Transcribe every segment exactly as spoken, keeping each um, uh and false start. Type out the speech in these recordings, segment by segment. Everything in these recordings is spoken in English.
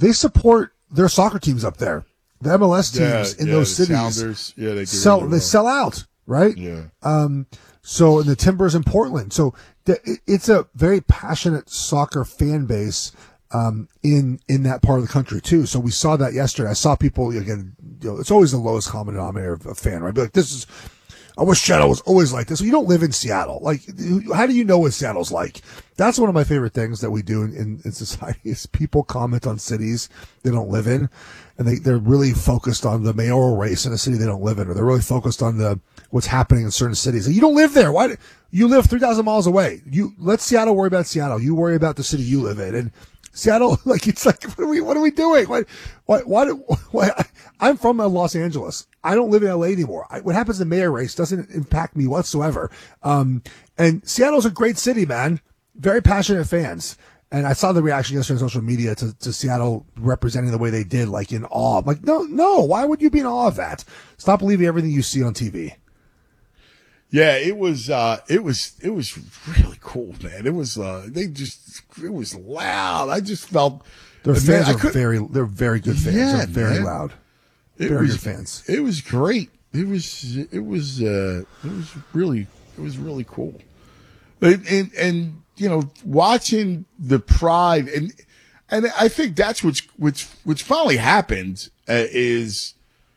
they support their soccer teams up there. The M L S teams yeah, in yeah, those the cities Sounders, yeah, they do sell really they well. sell out, right? Yeah. Um, so in the Timbers in Portland. So the, it, it's a very passionate soccer fan base um, in in that part of the country too. So we saw that yesterday. I saw people again. You know, it's always the lowest common denominator of a fan, right? Be like, this is. I wish Seattle was always like this. Well, you don't live in Seattle. Like, how do you know what Seattle's like? That's one of my favorite things that we do in, in, in society is people comment on cities they don't live in, and they, they're really focused on the mayoral race in a city they don't live in, or they're really focused on the what's happening in certain cities. You don't live there. Why? Do, you live three thousand miles away. You let Seattle worry about Seattle. You worry about the city you live in. And Seattle, like, it's like, what are we, what are we doing? Why, why, why, do, why I'm from Los Angeles. I don't live in L A anymore. I, what happens in the mayor race doesn't impact me whatsoever. Um, and Seattle's a great city, man. Very passionate fans. And I saw the reaction yesterday on social media to, to Seattle representing the way they did, like in awe. I'm like, no, no, why would you be in awe of that? Stop believing everything you see on T V. Yeah, it was, uh, it was, it was really cool, man. It was, uh, they just, it was loud. I just felt. Their man, fans I are could, very, they're very good fans. Yeah, they're very man. loud. It very was, good fans. It was great. It was, it was, uh, it was really, it was really cool. And, and, and, you know, watching the pride and, and I think that's what's, which, which finally happened uh, is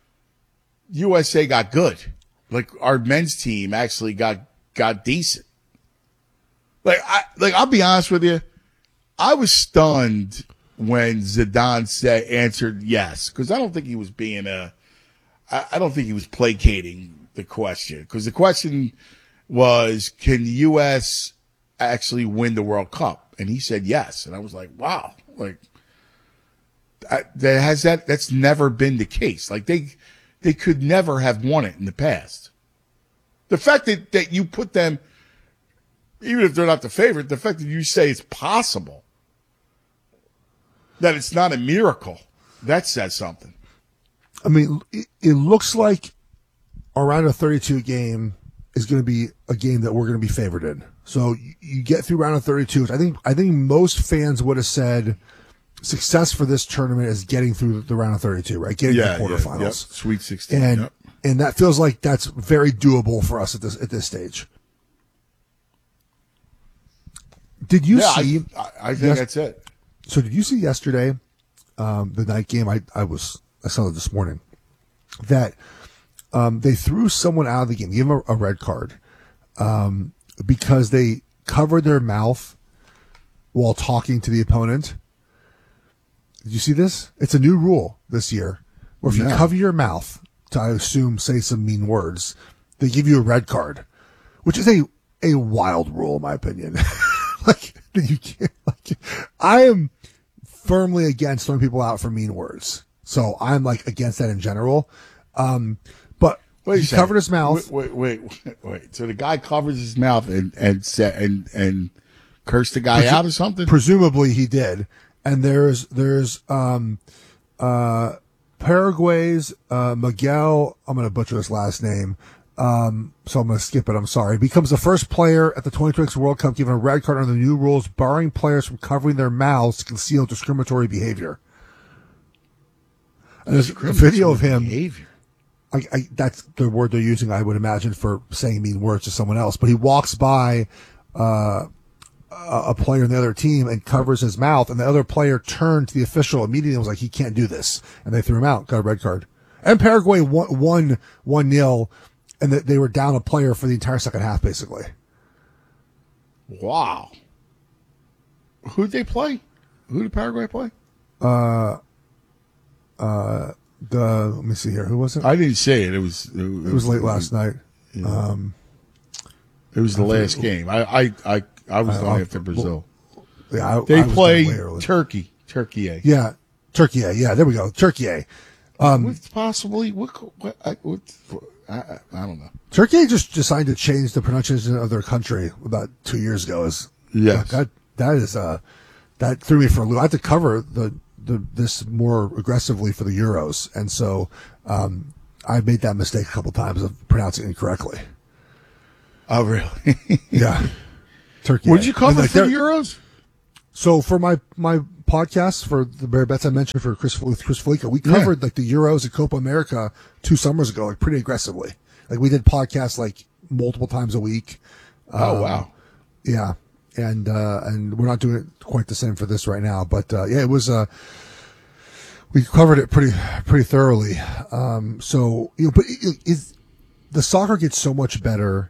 U S A got good. Like our men's team actually got, got decent. Like I, like I'll be honest with you. I was stunned when Zidane said, answered yes. Cause I don't think he was being a, I, I don't think he was placating the question. Cause the question was, can the U S actually win the World Cup? And he said yes. And I was like, wow, like I, that has that, that's never been the case. Like they, they could never have won it in the past. The fact that, that you put them, even if they're not the favorite, the fact that you say it's possible, that it's not a miracle, that says something. I mean, it, it looks like our round of thirty-two game is going to be a game that we're going to be favored in. So you, you get through round of thirty-two. I think, I think most fans would have said success for this tournament is getting through the round of thirty-two, right? Getting yeah, to the quarterfinals. Yeah, yep. Sweet sixteen. And, yep. and that feels like that's very doable for us at this, at this stage. Did you yeah, see? I, I think yes, that's it. So did you see yesterday, um, the night game? I, I was, I saw it this morning that, um, they threw someone out of the game, gave them a, a red card, um, because they covered their mouth while talking to the opponent. Did you see this? It's a new rule this year where if you No. cover your mouth to, I assume, say some mean words, they give you a red card, which is a, a wild rule in my opinion. Like, you can't, like, I am firmly against throwing people out for mean words. So I'm like against that in general. Um, but Wait a he second. covered his mouth. Wait, wait, wait, wait. So the guy covers his mouth and and sa- and and cursed the guy Presu- out or something? Presumably he did. And there's, there's, um, uh, Paraguay's, uh, Miguel, I'm going to butcher his last name. Um, so I'm going to skip it. I'm sorry. Becomes the first player at the twenty twenty-six World Cup given a red card under the new rules, barring players from covering their mouths to conceal discriminatory behavior. And there's a video of him. Behavior. I, I, that's the word they're using, I would imagine, for saying mean words to someone else. But he walks by, uh, a, a player in the other team and covers his mouth, and the other player turned to the official immediately and was like, he can't do this. And they threw him out, got a red card. And Paraguay won, won one nil. And that they were down a player for the entire second half, basically. Wow. Who'd they play? Who did Paraguay play? Uh, uh, the let me see here. Who was it? I didn't say it. It was. It, It was late last night. Yeah. Um, it was the I last think- game. I I I, I was I- going I- after Brazil. yeah, I, They I was play way early. Turkey. Turkey A. Yeah, Turkey. A. Yeah, there we go. Turkey. A. Um, What's possibly what? What? I, what I, I, I don't know. Turkey just decided to change the pronunciation of their country about two years ago. Is Yes. that that is uh that threw me for a loop. I had to cover the the this more aggressively for the Euros, and so um I made that mistake a couple times of pronouncing it incorrectly. Oh really? Yeah, Turkey. What did you cover And, like, for the they're- Euros? So for my my podcast for the Bear Bets I mentioned for Chris with Chris Felica, we covered yeah. like the Euros and Copa America two summers ago, like pretty aggressively. Like we did podcasts like multiple times a week. Oh um, wow! Yeah, and uh, and we're not doing it quite the same for this right now, but uh, yeah, it was. Uh, we covered it pretty pretty thoroughly. Um, so you know, but it, it, the soccer gets so much better.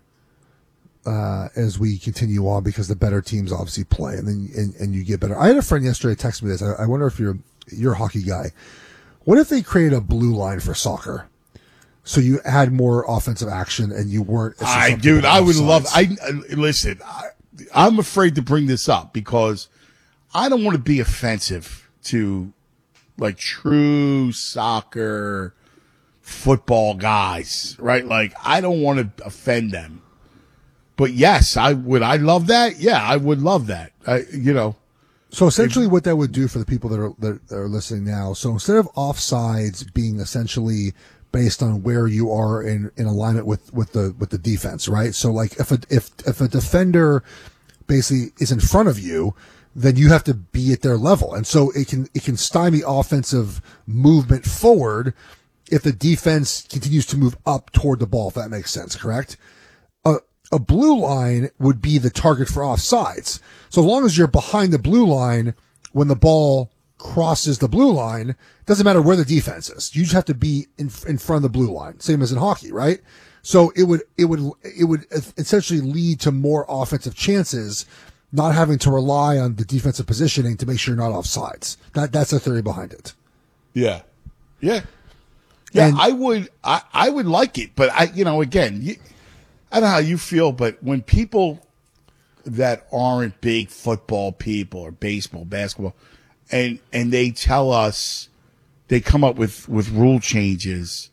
Uh, as we continue on, because the better teams obviously play, and then and, and you get better. I had a friend yesterday text me this. I, I wonder if you're you're a hockey guy. What if they created a blue line for soccer, so you had more offensive action and you weren't? I dude, I would love. I uh, listen. I, I'm afraid to bring this up because I don't want to be offensive to like true soccer football guys, right? Like I don't want to offend them. But yes, I would. I love that. Yeah, I would love that. I, you know. So essentially, if, what that would do for the people that are that are listening now. So instead of offsides being essentially based on where you are in, in alignment with, with the with the defense, right? So like if a if if a defender basically is in front of you, then you have to be at their level, and so it can it can stymie offensive movement forward if the defense continues to move up toward the ball. If that makes sense, correct? Uh, A blue line would be the target for offsides. So as long as you're behind the blue line when the ball crosses the blue line, it doesn't matter where the defense is. You just have to be in in front of the blue line, same as in hockey, right? So it would it would it would essentially lead to more offensive chances, not having to rely on the defensive positioning to make sure you're not offsides. That that's the theory behind it. Yeah, yeah, yeah. And, I would I, I would like it, but I you know again. You, I don't know how you feel, but when people that aren't big football people or baseball, basketball, and and they tell us they come up with, with rule changes.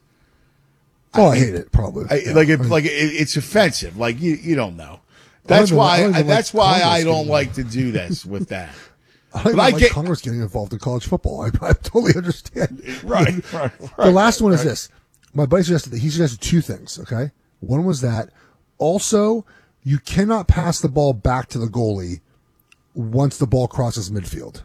Oh, I, I hate it. Probably I, yeah. like it, I mean, like it, it's offensive. Like you you don't know. That's why I, that's like why I don't like to do this with that. I don't but I like get Congress getting involved in college football. I, I totally understand. Right, right, right. The last one is right. this. My buddy suggested that he suggested two things. Okay, one was that. Also, you cannot pass the ball back to the goalie once the ball crosses midfield.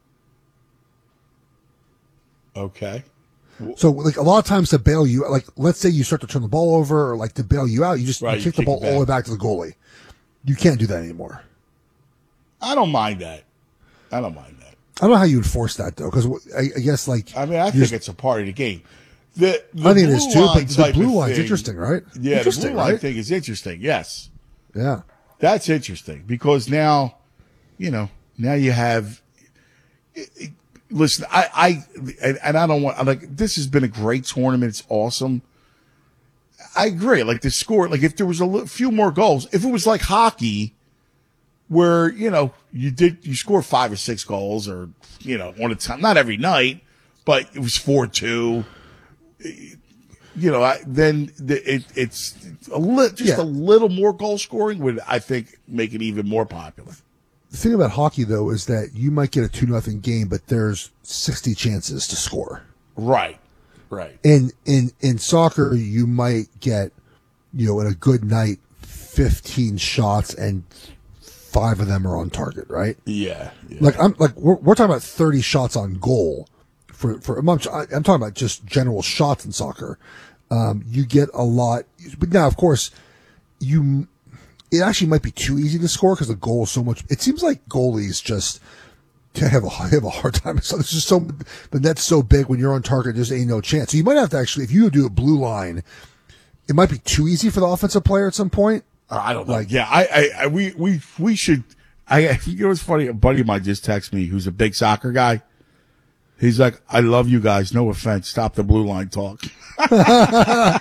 Okay. So, like, a lot of times to bail you, like, let's say you start to turn the ball over or, like, to bail you out, you just right, you you kick the ball all the way back to the goalie. You can't do that anymore. I don't mind that. I don't mind that. I don't know how you enforce that, though, because I, I guess, like... I mean, I think it's a part of the game. The, the I think it is too, but the blue line's thing, interesting, right? Yeah, interesting, the blue line right? thing is interesting. Yes, yeah, that's interesting because now, you know, now you have. Listen, I, I, and, and I don't want. I'm like, this has been a great tournament. It's awesome. I agree. Like the score, like if there was a li- few more goals, if it was like hockey, where you know you did you score five or six goals, or you know one at a time, not every night, but it was four two. You know, I, then the, it, it's a li- just yeah. a little more goal scoring would, I think, make it even more popular. The thing about hockey, though, is that you might get a two nothing game, but there's sixty chances to score. Right, right. In in in soccer, you might get, you know, in a good night, fifteen shots and five of them are on target, right? Yeah. yeah. Like I'm like we're, we're talking about thirty shots on goal. For for I'm, I'm talking about just general shots in soccer. Um, you get a lot, but now of course you it actually might be too easy to score because the goal is so much. It seems like goalies just have a have a hard time. So it's just so the net's so big when you're on target, there's ain't no chance. So you might have to actually, if you do a blue line, it might be too easy for the offensive player at some point. Uh, I don't know. Like, yeah, I, I, I we we we should. I you know what's funny? A buddy of mine just texted me who's a big soccer guy. He's like, I love you guys. No offense. Stop the blue line talk. uh,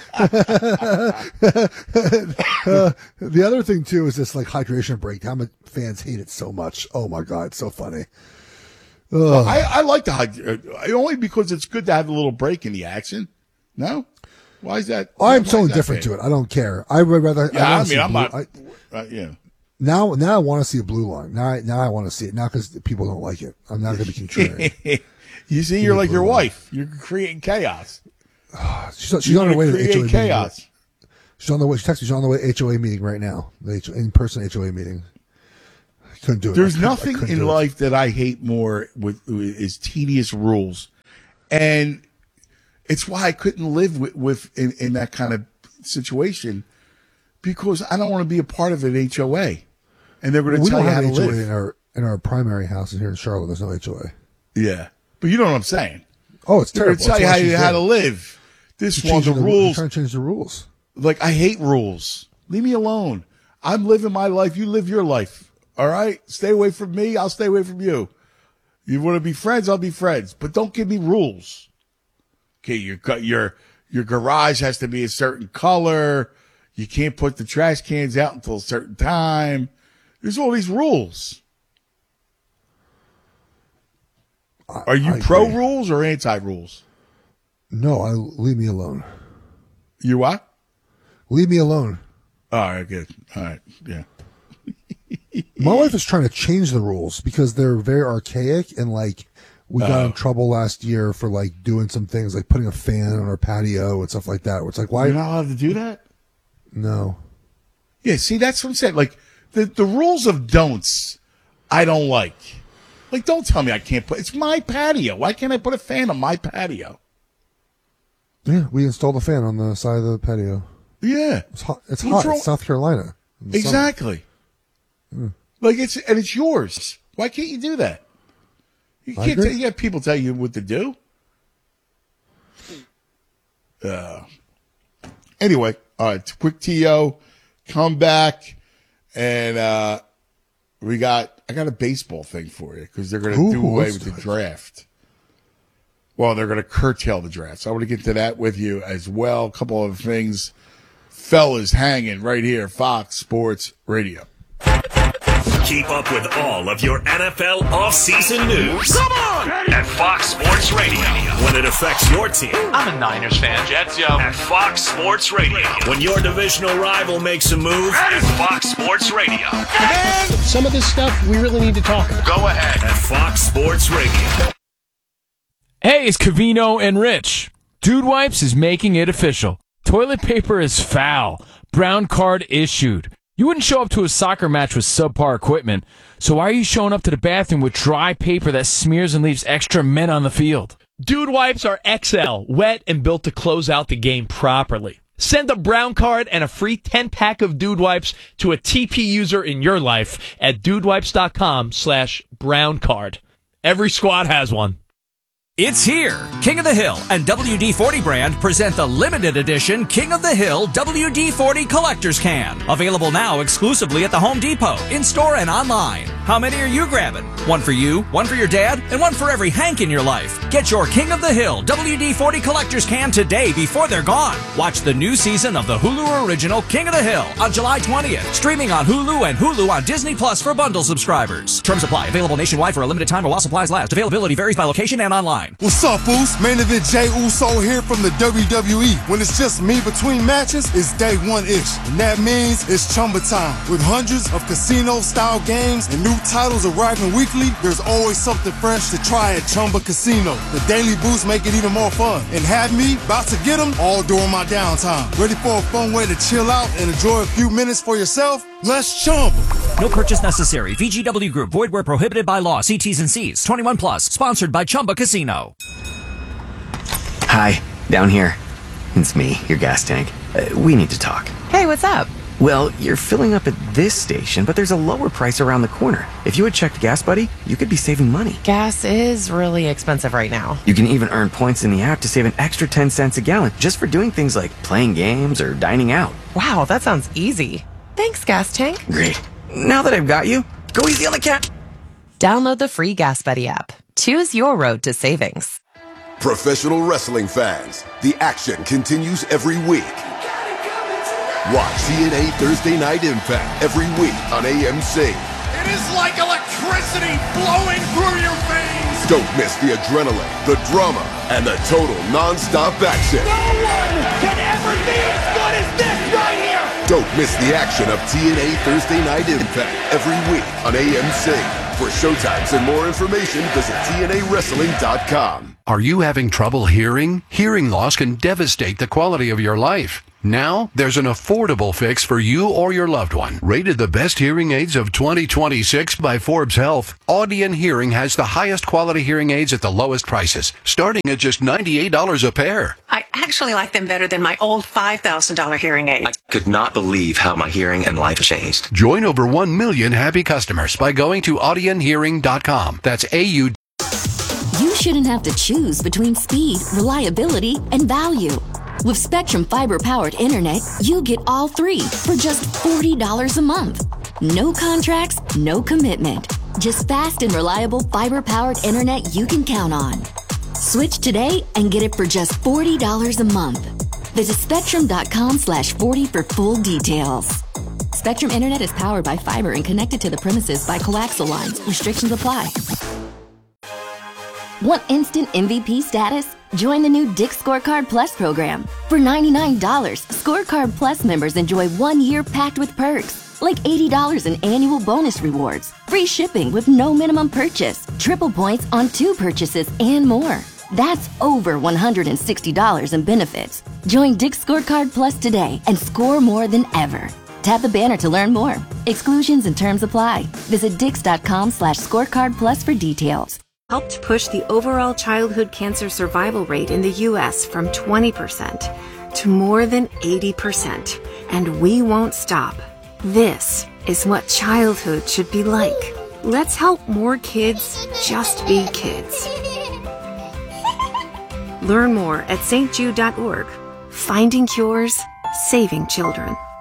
the other thing too is this like hydration break. How many fans hate it so much? Oh my god, it's so funny. Well, I, I like the hyd- only because it's good to have a little break in the action. No, why is that? I'm why so is that indifferent big? to it. I don't care. I would rather. Yeah, I, I mean, I'm blue, not. I, uh, yeah. Now, now I want to see a blue line. Now, I, now I want to see it. Now because people don't like it. I'm not going to be contrarian. You see, you're like your wife. You're creating chaos. she's she's on her way to the H O A chaos. meeting. She's on the way. She texted me. She's on the way to H O A meeting right now. The H- in-person H O A meeting. couldn't do it. There's I couldn't- I nothing couldn't in do it. life that I hate more with, with is tedious rules, and it's why I couldn't live with, with in, in that kind of situation, because I don't want to be a part of an H O A, and they're going to We tell don't you how have to H O A live. in our in our primary house here in Charlotte. There's no H O A. Yeah, but you know what I'm saying. Oh, it's They're going terrible. to tell you That's how why you she's how to there. live. This You're one, the changing the- rules. You're trying to change the rules. Like, I hate rules. Leave me alone. I'm living my life. You live your life. All right? Stay away from me. I'll stay away from you. You want to be friends? I'll be friends. But don't give me rules. Okay, your your your garage has to be a certain color. You can't put the trash cans out until a certain time. There's all these rules. I- Are you I pro agree. rules or anti rules? No, I leave me alone. You what? Leave me alone. All right, good. All right, yeah. My wife is trying to change the rules because they're very archaic, and like we got Oh. in trouble last year for like doing some things like putting a fan on our patio and stuff like that. Where it's like, why? You're not allowed to do that? No. Yeah, see, that's what I'm saying. Like, the, the rules of don'ts, I don't like. Like, don't tell me I can't put, it's my patio. Why can't I put a fan on my patio? Yeah, we installed a fan on the side of the patio. Yeah. It's hot. It's What's hot. wrong- It's South Carolina. in the summer. Exactly. Like, it's, and it's yours. Why can't you do that? You I can't agree. tell, you have people tell you what to do. Uh, anyway, all right, quick T O, come back, and uh, we got, I got a baseball thing for you because they're going to Ooh, do away let's with do the it. draft. Well, they're going to curtail the draft. So I want to get to that with you as well. A couple of things. Fellas hanging right here, Fox Sports Radio. Keep up with all of your N F L offseason news. Come on! At Fox Sports Radio. When it affects your team. I'm a Niners fan. Jets, yo. At Fox Sports Radio. When your divisional rival makes a move. At Fox Sports Radio. Man, some of this stuff we really need to talk about. Go ahead. At Fox Sports Radio. Hey, it's Cavino and Rich. Dude Wipes is making it official. Toilet paper is foul. Brown card issued. You wouldn't show up to a soccer match with subpar equipment, so why are you showing up to the bathroom with dry paper that smears and leaves extra men on the field? Dude Wipes are X L, wet and built to close out the game properly. Send a brown card and a free ten-pack of Dude Wipes to a T P user in your life at dudewipes.com slash brown card. Every squad has one. It's here. King of the Hill and W D forty brand present the limited edition King of the Hill W D forty Collector's Can. Available now exclusively at the Home Depot, in-store and online. How many are you grabbing? One for you, one for your dad, and one for every Hank in your life. Get your King of the Hill W D forty Collector's Can today before they're gone. Watch the new season of the Hulu original King of the Hill on July twentieth. Streaming on Hulu and Hulu on Disney Plus for bundle subscribers. Terms apply. Available nationwide for a limited time while supplies last. Availability varies by location and online. What's up, Boost? Main event Jay Uso here from the W W E. When it's just me between matches, it's day one-ish. And that means it's Chumba time. With hundreds of casino-style games and new titles arriving weekly, there's always something fresh to try at Chumba Casino. The Daily Boost make it even more fun. And have me about to get them all during my downtime. Ready for a fun way to chill out and enjoy a few minutes for yourself? Let's Chumba. No purchase necessary. V G W Group. Void where prohibited by law. See T's and C's. twenty-one plus. Sponsored by Chumba Casino. Hi, down here. It's me, your gas tank. Uh, we need to talk. Hey, what's up? Well, you're filling up at this station, but there's a lower price around the corner. If you had checked Gas Buddy, you could be saving money. Gas is really expensive right now. You can even earn points in the app to save an extra ten cents a gallon just for doing things like playing games or dining out. Wow, that sounds easy. Thanks, Gas Tank. Great. Now that I've got you, go easy on the cat. Download the free Gas Buddy app. Choose your road to savings. Professional wrestling fans, the action continues every week. Watch T N A Thursday Night Impact every week on A M C. It is like electricity flowing through your veins. Don't miss the adrenaline, the drama, and the total non-stop action. No one can ever be as good as this right here. Don't miss the action of T N A Thursday Night Impact every week on A M C. For showtimes and more information, visit T N A wrestling dot com. Are you having trouble hearing? Hearing loss can devastate the quality of your life. Now, there's an affordable fix for you or your loved one. Rated the best hearing aids of twenty twenty-six by Forbes Health, Audion Hearing has the highest quality hearing aids at the lowest prices, starting at just ninety-eight dollars a pair. I actually like them better than my old five thousand dollars hearing aids. I could not believe how my hearing and life changed. Join over one million happy customers by going to audion hearing dot com. That's A U. You shouldn't have to choose between speed, reliability, and value. With Spectrum fiber-powered internet, you get all three for just forty dollars a month. No contracts, no commitment. Just fast and reliable fiber-powered internet you can count on. Switch today and get it for just forty dollars a month. Visit spectrum.com slash 40 for full details. Spectrum Internet is powered by fiber and connected to the premises by coaxial lines. Restrictions apply. Want instant M V P status? Join the new Dick's Scorecard Plus program. For ninety-nine dollars, Scorecard Plus members enjoy one year packed with perks, like eighty dollars in annual bonus rewards, free shipping with no minimum purchase, triple points on two purchases, and more. That's over one hundred sixty dollars in benefits. Join Dick's Scorecard Plus today and score more than ever. Tap the banner to learn more. Exclusions and terms apply. Visit dix.com slash scorecard plus for details. Helped push the overall childhood cancer survival rate in the U S from twenty percent to more than eighty percent. And we won't stop. This is what childhood should be like. Let's help more kids just be kids. Learn more at s t jude dot org. Finding cures, saving children.